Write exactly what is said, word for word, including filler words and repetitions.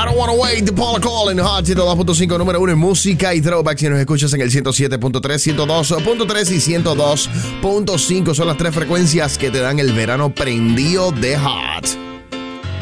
I don't wanna wait, the Paul Call en Hot ciento dos punto cinco, número uno en música y throwback. Si nos escuchas en el ciento siete punto tres, ciento dos punto tres y ciento dos punto cinco son las tres frecuencias que te dan el verano prendido de Hot.